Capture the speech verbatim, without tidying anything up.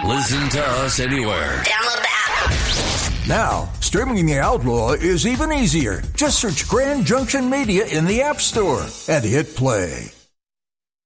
Listen to us anywhere. Download the app. Now, streaming The Outlaw is even easier. Just search Grand Junction Media in the App Store and hit play.